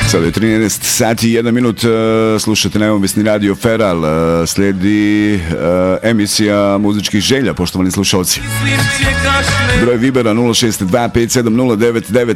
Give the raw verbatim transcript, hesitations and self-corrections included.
Sada je trinaest sati i jedan minut, slušate Neovisni radio Feral, slijedi emisija muzičkih želja, poštovani slušalci. Broj Vibera nula šest dva pet sedam nula devet devet